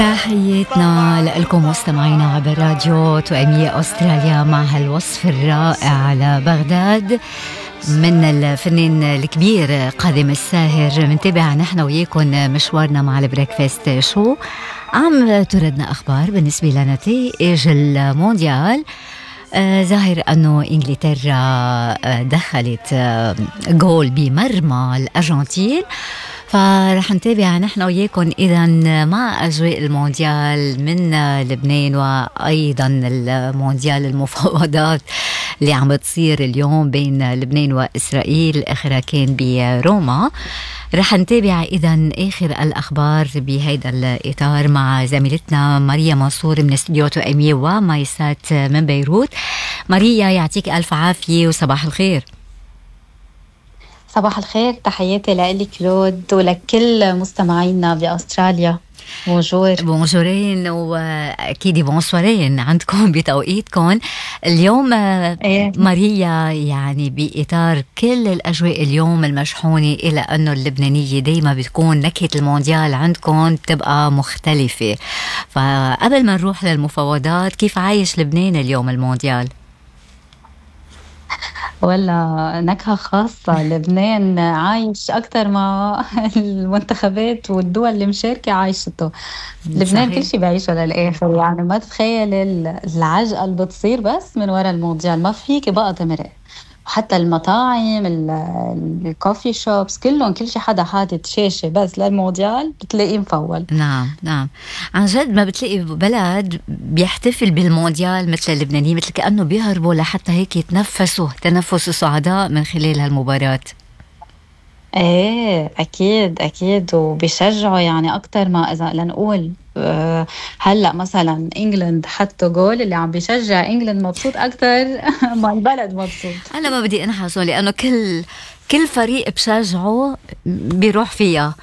تحياتنا لكم مستمعينا عبر راديو توأمية أستراليا مع هالوصف الرائع لبغداد من الفنان الكبير قادم الساهر. منتابع نحن وياكم مشوارنا مع البريكفاست شو. عم تردنا أخبار بالنسبة لنتائج المونديال. ظاهر أنه إنجلترا دخلت جول بمرمى الأرجنتين، فرح نتابع نحن وياكم إذا مع أجواء المونديال من لبنان، وأيضا المونديال المفاوضات اللي عم تصير اليوم بين لبنان وإسرائيل، آخرها كان بروما. رح نتابع إذا آخر الأخبار بهيدا الإطار مع زميلتنا ماريا منصور من استديو توأمية ومايسات من بيروت. ماريا يعطيك ألف عافية وصباح الخير. صباح الخير، تحياتي لك كلود ولكل مستمعينا بأستراليا. بونجورين واكيد بونسوارين عندكم بتوقيتكم اليوم. ماريا، يعني باطار كل الاجواء اليوم المشحونه الى انه اللبنانيه دايما بتكون نكهه المونديال عندكم تبقى مختلفه، فقبل ما نروح للمفاوضات كيف عايش لبنان اليوم المونديال؟ ولا نكهة خاصة. لبنان عايش أكتر ما المنتخبات والدول اللي مشاركة عايشته. لبنان كل شيء بعيشه للآخر، يعني ما تتخيل العجقة اللي بتصير بس من وراء المونديال، ما فيك بقى تمرق. وحتى المطاعم الكوفي شوبس كلهم، كل شيء حدا حاطط شاشة بس للمونديال بتلاقيه مفول. نعم عن جد ما بتلاقي بلد بيحتفل بالمونديال مثل اللبنانيين، مثل كأنه بيهربوا لحتى هيك يتنفسوا تنفس السعداء من خلال هالمباراة. ايه اكيد وبيشجعوا يعني اكتر ما اذا لنقول هلا مثلا انجلند حطوا جول، اللي عم بيشجع انجلند مبسوط اكتر ما البلد مبسوط. انا ما بدي انحسه لانه كل فريق بشجعه بيروح فيها.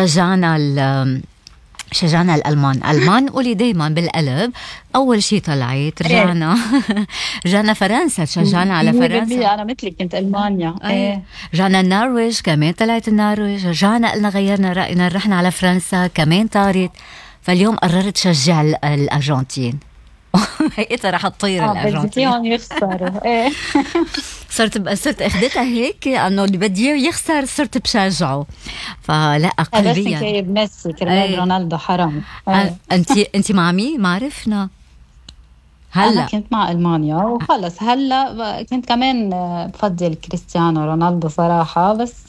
شجعنا الألمان قولي دايما بالقلب. أول شي طلعت رجعنا رجعنا فرنسا، شجعنا على فرنسا. أنا مثلي كنت ألمانيا. رجعنا النرويج كمان طلعت النرويج، رجعنا قلنا غيرنا رأينا رحنا على فرنسا كمان طارت. فاليوم قررت شجع الأرجنتين. هيئتها رح تطير الأرجنتين يخسروا. صرت اخدتها هيك انه اللي بدي يخسر صرت بشجعه. فلا قلبيا بس كيف ميسي كريستيانو رونالدو حرام. انت مع مين؟ ما عرفنا. أنا كنت مع ألمانيا وخلص. هلا كنت كمان بفضل كريستيانو رونالدو صراحة، بس